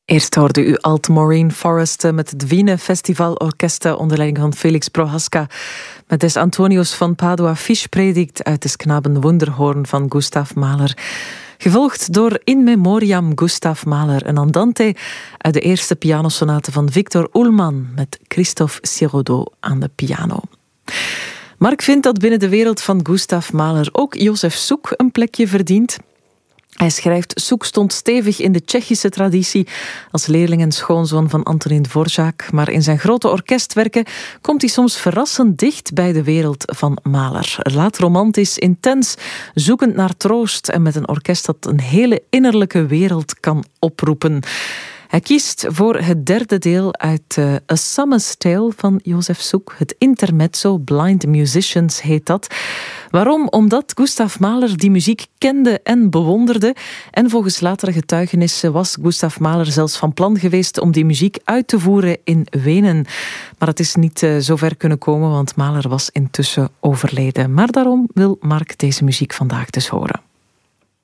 Eerst hoorde u Alt Maureen Forrest met het Wiene Festival Orkest onder leiding van Felix Prohaska met Des Antonios van Padua Fischpredigt uit Des Knaben Wunderhorn van Gustav Mahler. Gevolgd door In Memoriam Gustav Mahler, een andante uit de eerste pianosonate van Victor Ullmann met Christophe Sirodeau aan de piano. Mark vindt dat binnen de wereld van Gustav Mahler ook Josef Suk een plekje verdient. Hij schrijft, Suk stond stevig in de Tsjechische traditie als leerling en schoonzoon van Antonín Dvořák, maar in zijn grote orkestwerken komt hij soms verrassend dicht bij de wereld van Mahler. Laat romantisch, intens, zoekend naar troost en met een orkest dat een hele innerlijke wereld kan oproepen. Hij kiest voor het derde deel uit A Summer's Tale van Josef Suk. Het intermezzo, Blind Musicians heet dat. Waarom? Omdat Gustav Mahler die muziek kende en bewonderde. En volgens latere getuigenissen was Gustav Mahler zelfs van plan geweest om die muziek uit te voeren in Wenen. Maar het is niet zover kunnen komen, want Mahler was intussen overleden. Maar daarom wil Mark deze muziek vandaag dus horen.